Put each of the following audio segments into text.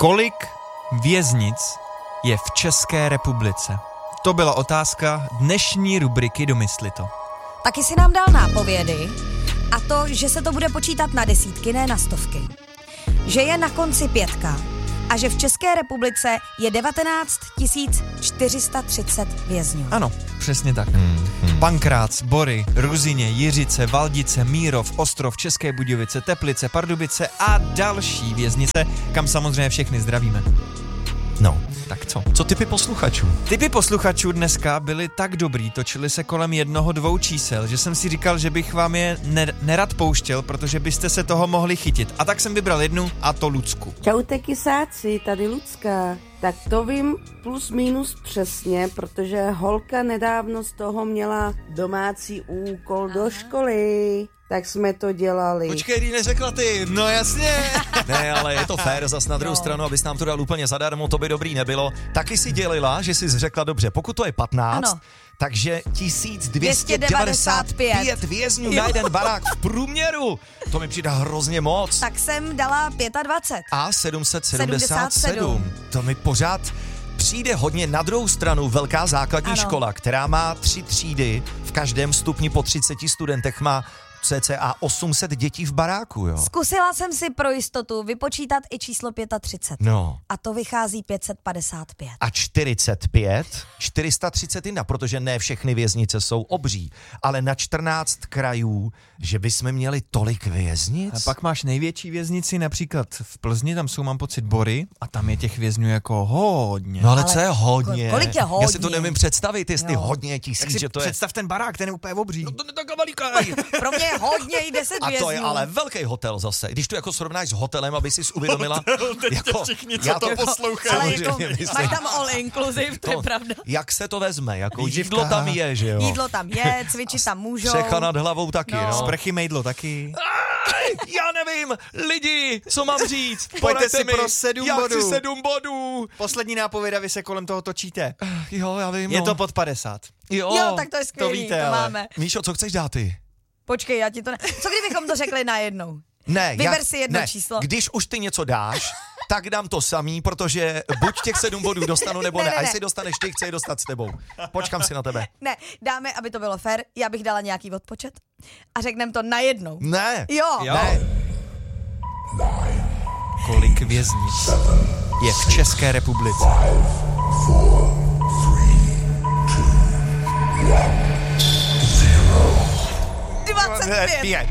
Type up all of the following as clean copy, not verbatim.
Kolik věznic je v České republice? To byla otázka dnešní rubriky Domysli to. Taky si nám dal nápovědy a to, že se to bude počítat na desítky, ne na stovky. Že je na konci 5 a že v České republice je 19 430 vězňů. Ano, přesně tak. Pankrác, Bory, Ruzyně, Jiřice, Valdice, Mírov, Ostrov, České Budějovice, Teplice, Pardubice a další věznice, kam samozřejmě všechny zdravíme. No, tak co? Co typy posluchačů? Typy posluchačů dneska byly tak dobrý, točili se kolem 1-2 čísel, že jsem si říkal, že bych vám je nerad pouštěl, protože byste se toho mohli chytit. A tak jsem vybral jednu, a to Lucku. Čaute kysáci, tady Lucka. Tak to vím plus minus přesně, protože holka nedávno z toho měla domácí úkol do školy. Tak jsme to dělali. Počkej, když neřekla ty. No jasně. Ne, ale je to fér, zas na druhou stranu, abys nám to dal úplně zadarmo, to by dobrý nebylo. Taky si dělila, že jsi řekla dobře, pokud to je 15, ano. Takže 1295 vězňů na jeden barák v průměru. To mi přijde hrozně moc. Tak jsem dala 25. A 777. To mi pořád přijde hodně. Na druhou stranu velká základní škola, která má 3 třídy, v každém stupni po 30 studentech má cca 800 dětí v baráku, jo. Zkusila jsem si pro jistotu vypočítat i číslo 35. No. A to vychází 555. A 45, 431, protože ne všechny věznice jsou obří, ale na 14 krajů, že bychom měli tolik věznic? A pak máš největší věznici, například v Plzni, tam jsou, mám pocit, Bory, a tam je těch vězňů jako hodně. No ale co je hodně? Kolik je hodně? Já si to nevím představit, jestli hodně tisíc, tak si že to je... představ ten barák, ten je úplně obří. No to je tak veliký. Pro mě je hodně i 10 A vězňů. to je ale velký hotel zase. Když to jako srovnáš s hotelem, aby si uvědomila... Jako, všichni, co to poslouchají. Ale jako, mají tam all inclusive, to je pravda. Jak se to vezme? Jako Výživka. jídlo tam je, že jo? Jídlo tam je, cvičit tam můžou. Střecha nad hlavou taky, no. Sprchy, mejdlo taky. Já nevím, lidi, co mám říct? Pojďte si mi. pro 7 Já bodů. chci 7 bodů. Poslední nápověda, vy se kolem toho točíte. Jo, já vím. Je no. to pod 50. Jo, tak to je skvělý, to víte, to ale... máme. Míšo, co chceš dát ty? Počkej, já ti to ne... Co kdybychom to řekli najednou? Ne, Vyber si jedno číslo. Když už ty něco dáš, tak dám to samý, protože buď těch 7 bodů dostanu, nebo ne. A jestli dostaneš ty, chci je dostat s tebou. Počkám si na tebe. Ne, dáme, aby to bylo fér, já bych dala nějaký odpočet a řekneme to najednou. Ne. Jo. Ne. Kolik věznic je v České republice? 25.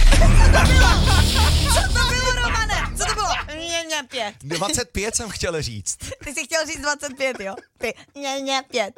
Co to bylo, Romane? Co to bylo? 5. 25 jsem chtěl říct. Ty jsi chtěl říct 25, jo? 5.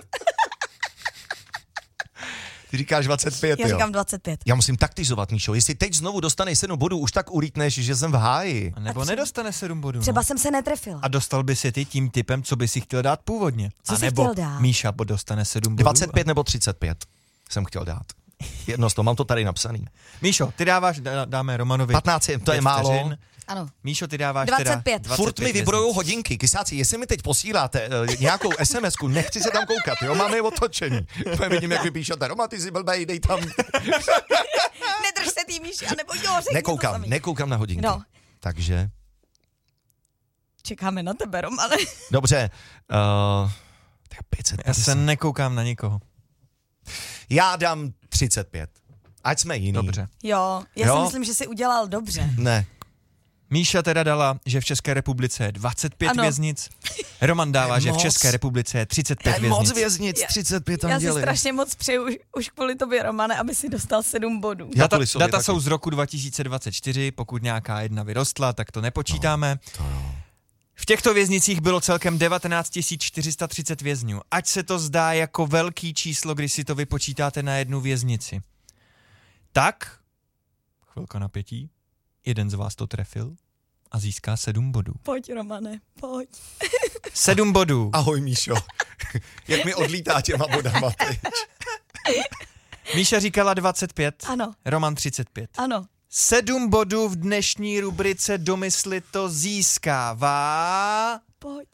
Ty říkáš 25, Já jo? říkám 25. Já musím taktizovat, Míšo. Jestli teď znovu dostaneš 7 bodů, už tak ulítneš, že jsem v háji. A nebo nedostane 7 bodů. Třeba no. jsem se netrefila. A dostal by si ty tím typem, co by si chtěl dát původně. Co a jsi nebo chtěl dát? Míša dostane 7 bodů. 25 nebo 35 jsem chtěl dát. Jedno z toho, mám to tady napsaný. Míšo, ty dáváš, dáme Romanovi 15, to je málo. Vteřin. Ano. Míšo, ty dáváš 25. teda 25 Furt mi věznic. vybrojou hodinky. Kysáci, jestli mi teď posíláte nějakou SMS-ku, nechci se tam koukat, jo, máme je otočený. Vidím, jak vy píšete, Roma, ty jsi blbej, dej tam. Nedrž se tý, Míši, anebo jo, řekni to samý. Nekoukám na hodinky. No. Takže, Čekáme na tebe, Romane. dobře, tak 550. Já se nekoukám na nikoho. Já dám 35. Ať jsme jiný. Dobře. Jo, já si myslím, že jsi udělal dobře. Ne. Míša teda dala, že v České republice je 25 Ano. věznic. Roman dává, že v moc. České republice je 35 věznic. Moc věznic, 35 tam Já si děli. strašně moc přeju už kvůli tobě, Romane, aby si dostal 7 bodů. Já kvůli sobě Data taky. jsou z roku 2024, pokud nějaká jedna vyrostla, tak to nepočítáme. V těchto věznicích bylo celkem 19 430 vězňů. Ať se to zdá jako velký číslo, když si to vypočítáte na jednu věznici. Tak, chvilka napětí, jeden z vás to trefil a získá 7 bodů. Pojď, Romane, pojď. 7 bodů. Ahoj, Míšo. Jak mi odlítá těma bodama teď. Míša říkala 25, Ano. Roman 35. Ano. 7 bodů v dnešní rubrice Domysli to získává... Pojď.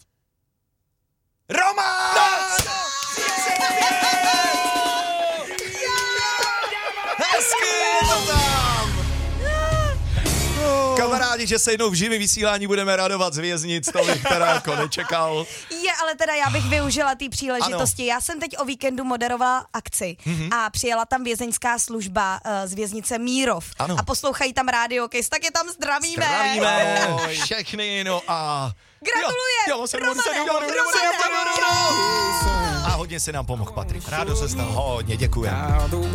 Roman! Hezky je to tam! rádi, že se jednou v živém vysílání budeme radovat z věznic, to bych teda jako nečekal. Ale teda já bych využila té příležitosti. Ano. Já jsem teď o víkendu moderovala akci a přijela tam vězeňská služba z věznice Mírov. Ano. A poslouchají tam Radio Kiss, tak je tam zdravíme. Zdravíme všechny, no a... Gratulujem, Romane. A hodně se nám pomohl Patrik. Rádo se stalo. Hodně děkujeme.